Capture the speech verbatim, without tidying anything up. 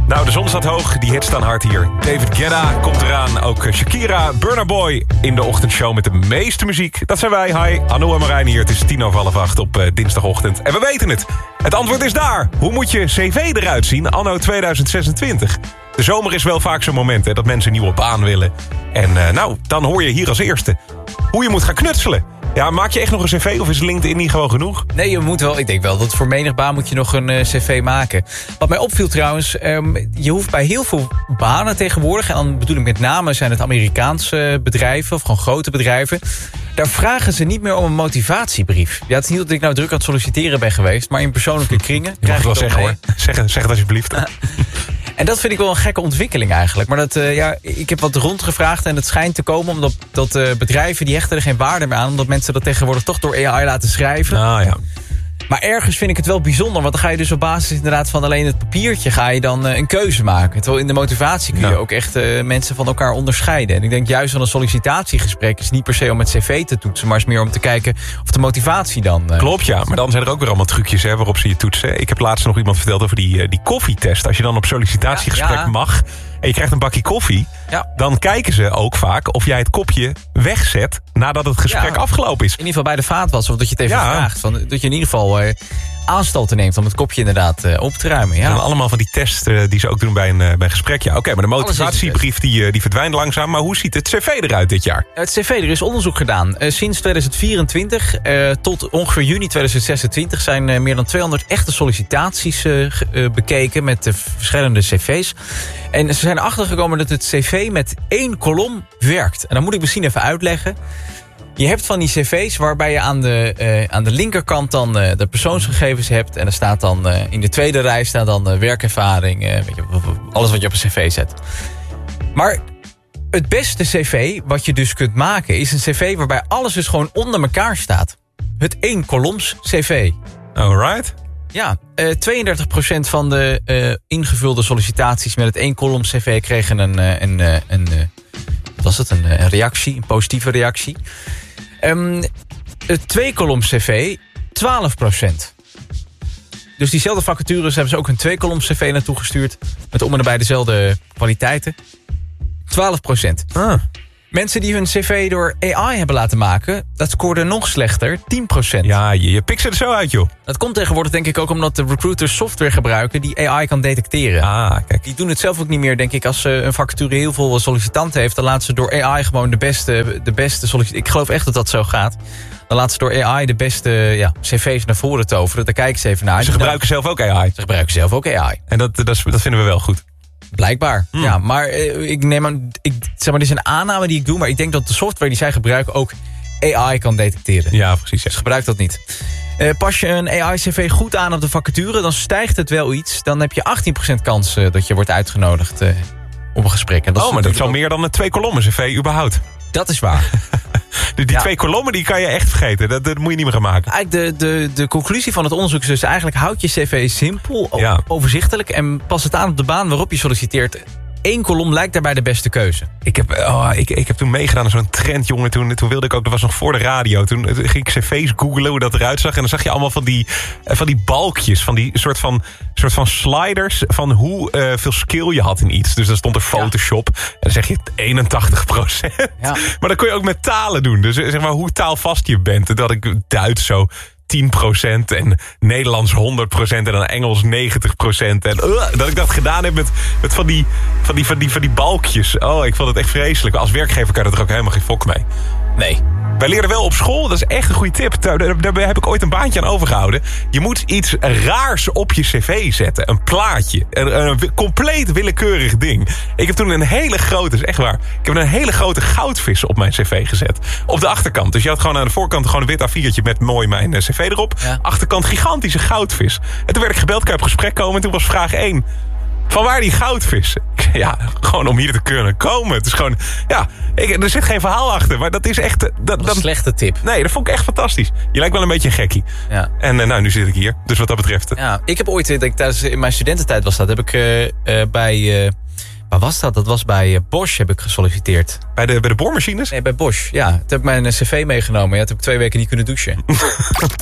Nou, de zon staat hoog, die hits staan hard hier. David Guetta komt eraan, ook Shakira, Burna Boy in de ochtendshow met de meeste muziek. Dat zijn wij, hi, Anno en Marijn hier. Het is tien over half acht op uh, dinsdagochtend. En we weten het. Het antwoord is daar. Hoe moet je cv eruit zien anno tweeduizend zesentwintig? De zomer is wel vaak zo'n moment hè, dat mensen een nieuwe baan willen. En uh, nou, dan hoor je hier als eerste hoe je moet gaan knutselen. Ja, maak je echt nog een cv of is LinkedIn niet gewoon genoeg? Nee, je moet wel. Ik denk wel dat voor menig baan moet je nog een uh, cv maken. Wat mij opviel trouwens, um, je hoeft bij heel veel banen tegenwoordig... en dan bedoel ik met name zijn het Amerikaanse bedrijven... of gewoon grote bedrijven... daar vragen ze niet meer om een motivatiebrief. Ja, het is niet dat ik nou druk aan het solliciteren ben geweest... maar in persoonlijke kringen... Je mag het wel zeggen mee. hoor. Zeg, zeg het alsjeblieft. En dat vind ik wel een gekke ontwikkeling eigenlijk. Maar dat, uh, ja, ik heb wat rondgevraagd en het schijnt te komen... omdat dat, uh, bedrijven die hechten er geen waarde meer aan... omdat mensen dat tegenwoordig toch door A I laten schrijven. Ah, ja. Maar ergens vind ik het wel bijzonder... want dan ga je dus op basis inderdaad van alleen het papiertje... ga je dan uh, een keuze maken. Terwijl in de motivatie kun je ja. ook echt uh, mensen van elkaar onderscheiden. En ik denk juist van een sollicitatiegesprek... is niet per se om het cv te toetsen... maar is meer om te kijken of de motivatie dan... Uh, Klopt, ja. Maar dan zijn er ook weer allemaal trucjes hè, waarop ze je toetsen. Ik heb laatst nog iemand verteld over die, uh, die koffietest. Als je dan op sollicitatiegesprek ja, ja. mag... en je krijgt een bakje koffie... Ja. dan kijken ze ook vaak of jij het kopje wegzet... nadat het gesprek ja. afgelopen is. In ieder geval bij de vaatwas, of dat je het even ja. vraagt. Van, dat je in ieder geval uh, aanstalten neemt om het kopje inderdaad uh, op te ruimen. Ja. En allemaal van die tests uh, die ze ook doen bij een, uh, bij een gesprek. Ja, Oké, okay, maar de motivatiebrief die, uh, die verdwijnt langzaam. Maar hoe ziet het cv eruit dit jaar? Het cv, er is onderzoek gedaan. Uh, sinds tweeduizend vierentwintig uh, tot ongeveer juni tweeduizend zesentwintig... zijn uh, meer dan tweehonderd echte sollicitaties uh, uh, bekeken... met uh, verschillende cv's. En ze zijn erachter gekomen dat het cv met één kolom werkt. En dan moet ik misschien even uitleggen. Je hebt van die cv's waarbij je aan de, uh, aan de linkerkant dan uh, de persoonsgegevens hebt. En er staat dan uh, in de tweede rij staat dan uh, werkervaring. Uh, weet je, alles wat je op een cv zet. Maar het beste cv wat je dus kunt maken is een cv waarbij alles dus gewoon onder elkaar staat. Het één koloms cv. Alright. Ja, uh, tweeëndertig procent van de uh, ingevulde sollicitaties met het één kolom cv kregen een, uh, een, uh, een, uh, wat was het? Een, uh, een reactie, een positieve reactie. Um, het twee kolom cv, twaalf procent. Dus diezelfde vacatures hebben ze ook een twee kolom cv naartoe gestuurd. Met om en nabij dezelfde kwaliteiten. twaalf procent. Ah. Mensen die hun cv door A I hebben laten maken... dat scoorde nog slechter, tien procent. Ja, je, je pikt ze er zo uit, joh. Dat komt tegenwoordig denk ik ook omdat de recruiters software gebruiken... die A I kan detecteren. Ah, kijk. Die doen het zelf ook niet meer, denk ik. Als uh, een vacature heel veel sollicitanten heeft... dan laten ze door A I gewoon de beste, de beste sollicitanten... Ik geloof echt dat dat zo gaat. Dan laten ze door A I de beste ja, cv's naar voren toveren. Daar kijken ze even naar. Ze gebruiken zelf ook A I. Ze gebruiken zelf ook A I. En dat, dat, dat vinden we wel goed. Blijkbaar, hmm. ja. Maar uh, ik neem aan, ik, zeg maar, dit is een aanname die ik doe... maar ik denk dat de software die zij gebruiken ook A I kan detecteren. Ja, precies. Ja. Dus gebruik dat niet. Uh, pas je een A I-cv goed aan op de vacature... dan stijgt het wel iets. Dan heb je achttien procent kans uh, dat je wordt uitgenodigd uh, op een gesprek. En dat oh, is maar dat is al ook... meer dan een twee kolommen cv überhaupt. Dat is waar. Dus die ja. twee kolommen die kan je echt vergeten. Dat, dat moet je niet meer gaan maken. Eigenlijk de, de, de conclusie van het onderzoek is dus... eigenlijk houd je cv simpel, ja. overzichtelijk... en pas het aan op de baan waarop je solliciteert... Eén kolom lijkt daarbij de beste keuze. Ik heb, oh, ik, ik heb toen meegedaan aan zo'n trend, jongen. Toen, toen wilde ik ook, dat was nog voor de radio. Toen ging ik cv's googlen hoe dat eruit zag. En dan zag je allemaal van die, van die balkjes. Van die soort van, soort van sliders. Van hoe uh, veel skill je had in iets. Dus dan stond er Photoshop. Ja. En dan zeg je eenentachtig procent. Ja. Maar dan kon je ook met talen doen. Dus zeg maar hoe taalvast je bent. Dat ik Duits zo... tien procent en Nederlands honderd procent en dan Engels negentig procent. En uh, dat ik dat gedaan heb met, met van, die, van, die, van, die, van die balkjes. Oh, ik vond het echt vreselijk. Als werkgever kan je er ook helemaal geen fok mee. Nee. Wij leren wel op school, dat is echt een goede tip. Daar, daar heb ik ooit een baantje aan overgehouden. Je moet iets raars op je cv zetten. Een plaatje. Een, een compleet willekeurig ding. Ik heb toen een hele grote, is echt waar. Ik heb een hele grote goudvis op mijn cv gezet. Op de achterkant. Dus je had gewoon aan de voorkant gewoon een wit A viertje met mooi mijn cv erop. Ja. Achterkant gigantische goudvis. En toen werd ik gebeld, kan je op gesprek komen. En toen was vraag één. Van waar die goudvis? Ja, gewoon om hier te kunnen komen. Het is gewoon, ja, ik, er zit geen verhaal achter. Maar dat is echt... Dat, dat is een slechte tip. Nee, dat vond ik echt fantastisch. Je lijkt wel een beetje een gekkie. Ja. En uh, nou, nu zit ik hier. Dus wat dat betreft... Ja, ik heb ooit, dat ik tijdens in mijn studententijd was dat, heb ik uh, uh, bij... Uh, waar was dat? Dat was bij uh, Bosch heb ik gesolliciteerd. Bij de, bij de boormachines? Nee, bij Bosch, ja. Toen heb ik mijn uh, cv meegenomen. Ja, toen heb ik twee weken niet kunnen douchen.